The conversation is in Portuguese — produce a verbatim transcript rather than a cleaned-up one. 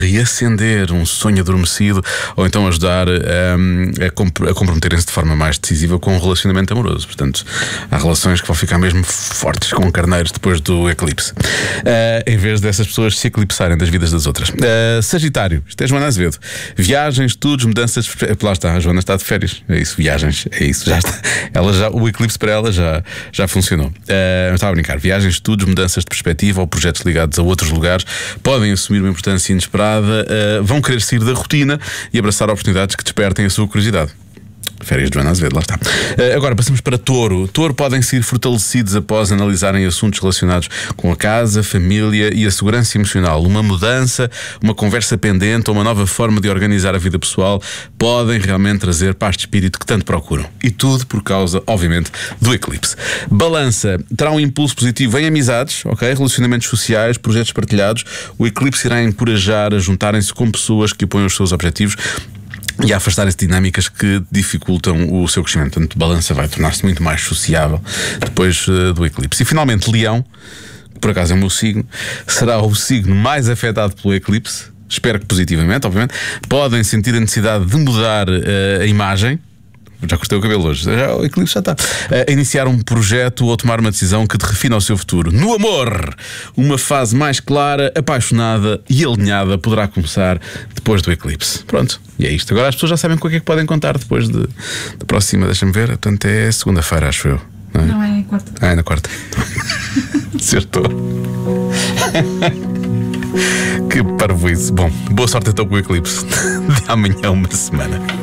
e acender um sonho adormecido, ou então ajudar um, a, comp a comprometerem-se de forma mais decisiva com um relacionamento amoroso. Portanto, há relações que vão ficar mesmo fortes com carneiros depois do eclipse, uh, em vez dessas pessoas se eclipsarem das vidas das outras. uh, Sagitário, isto é Joana Azevedo. Viagens, estudos, mudanças de... Lá está, a Joana está de férias. É isso, viagens, é isso, já está. Ela já, o eclipse para ela já, já funcionou. uh, Estava a brincar. Viagens, estudos, mudanças de perspectiva ou projetos ligados a outros lugares podem assumir uma importância inesperada. Uh, vão querer sair da rotina e abraçar oportunidades que despertem a sua curiosidade. Férias de Joana Azevedo, lá está. uh, Agora passamos para Touro. Touro podem ser fortalecidos após analisarem assuntos relacionados com a casa, família e a segurança emocional. Uma mudança, uma conversa pendente ou uma nova forma de organizar a vida pessoal podem realmente trazer paz de espírito que tanto procuram. E tudo por causa, obviamente, do eclipse. Balança terá um impulso positivo em amizades, ok? Relacionamentos sociais, projetos partilhados. O eclipse irá encorajar a juntarem-se com pessoas que apoiam os seus objetivos e a afastarem-se de dinâmicas que dificultam o seu crescimento. Portanto, Balança vai tornar-se muito mais sociável depois uh, do eclipse. E finalmente, Leão, que por acaso é o meu signo, será o signo mais afetado pelo eclipse. Espero que positivamente, obviamente. Podem sentir a necessidade de mudar uh, a imagem. Já cortei o cabelo hoje, já, o eclipse já está. A iniciar um projeto ou tomar uma decisão que te refina o seu futuro. No amor, uma fase mais clara, apaixonada e alinhada poderá começar depois do eclipse. Pronto, e é isto. Agora as pessoas já sabem com o que é que podem contar depois de, da próxima, deixa-me ver. Portanto, é segunda-feira, acho eu. Não é, não é quarta. Ah, é na quarta. Acertou. Que parvoíce. Bom, boa sorte então com o eclipse. De amanhã uma semana.